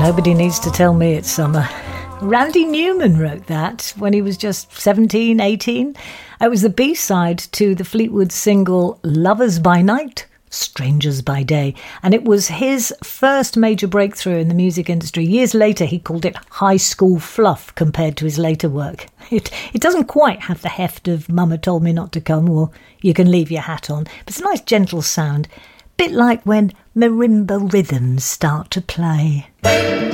Nobody needs to tell me it's summer. Randy Newman wrote that when he was just 17, 18. It was the B-side to the Fleetwood single Lovers by Night, Strangers by Day. And it was his first major breakthrough in the music industry. Years later, he called it high school fluff compared to his later work. It doesn't quite have the heft of Mama Told Me Not to Come or You Can Leave Your Hat On, but it's a nice gentle sound. Bit like when marimba rhythms start to play.